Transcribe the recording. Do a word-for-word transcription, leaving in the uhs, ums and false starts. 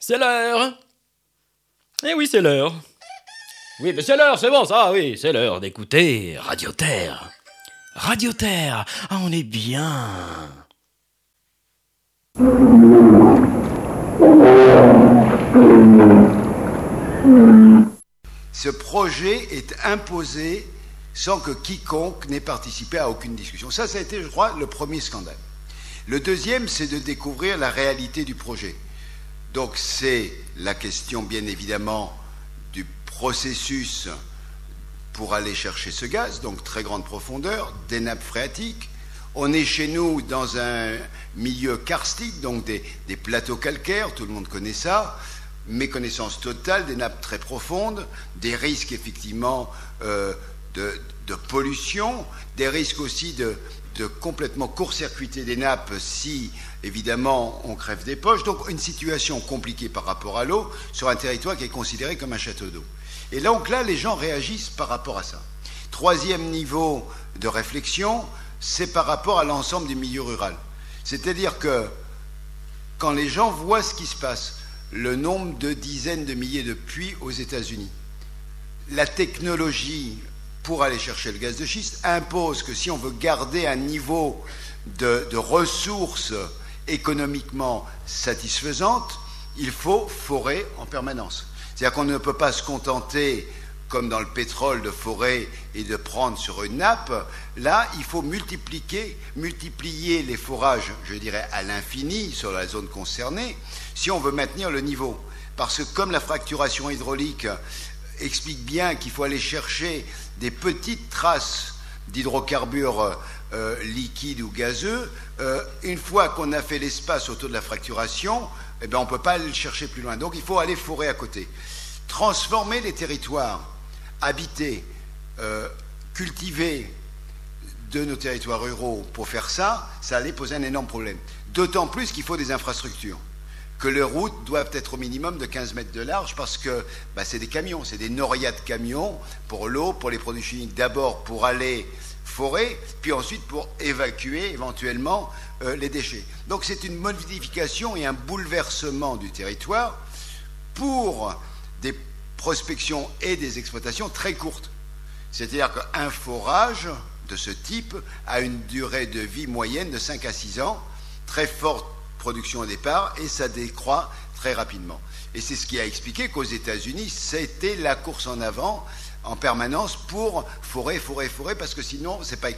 C'est l'heure. Eh oui, c'est l'heure. Oui, mais c'est l'heure, c'est bon, ça, oui, c'est l'heure d'écouter Radio Terre. Radio Terre, ah, on est bien. Ce projet est imposé sans que quiconque n'ait participé à aucune discussion. Ça, ça a été, je crois, le premier scandale. Le deuxième, c'est de découvrir la réalité du projet. Donc, c'est la question, bien évidemment, du processus pour aller chercher ce gaz, donc très grande profondeur, des nappes phréatiques. On est chez nous dans un milieu karstique, donc des, des plateaux calcaires, tout le monde connaît ça, méconnaissance totale, des nappes très profondes, des risques effectivement euh, de, de pollution, des risques aussi de, de complètement court-circuiter des nappes si, évidemment, on crève des poches. Donc une situation compliquée par rapport à l'eau sur un territoire qui est considéré comme un château d'eau. Et donc là, les gens réagissent par rapport à ça. Troisième niveau de réflexion, c'est par rapport à l'ensemble du milieu rural. C'est-à-dire que quand les gens voient ce qui se passe, le nombre de dizaines de milliers de puits aux États-Unis, la technologie pour aller chercher le gaz de schiste impose que si on veut garder un niveau de, de ressources économiquement satisfaisantes, il faut forer en permanence. C'est-à-dire qu'on ne peut pas se contenter, comme dans le pétrole, de forer et de prendre sur une nappe. Là, il faut multiplier, multiplier les forages, je dirais, à l'infini sur la zone concernée, si on veut maintenir le niveau. Parce que comme la fracturation hydraulique explique bien qu'il faut aller chercher des petites traces d'hydrocarbures euh, liquides ou gazeux, euh, une fois qu'on a fait l'espace autour de la fracturation, eh bien, on ne peut pas aller le chercher plus loin. Donc il faut aller forer à côté. Transformer les territoires habités, euh, cultivés de nos territoires ruraux pour faire ça, ça allait poser un énorme problème. D'autant plus qu'il faut des infrastructures, que les routes doivent être au minimum de quinze mètres de large parce que bah, c'est des camions, c'est des norias de camions pour l'eau, pour les produits chimiques, d'abord pour aller forer, puis ensuite pour évacuer éventuellement euh, les déchets. Donc c'est une modification et un bouleversement du territoire pour des prospections et des exploitations très courtes. C'est-à-dire qu'un forage de ce type a une durée de vie moyenne de cinq à six ans, très forte production au départ, et ça décroît très rapidement. Et c'est ce qui a expliqué qu'aux États-Unis, c'était la course en avant en permanence pour forer, forer, forer, parce que sinon, c'est pas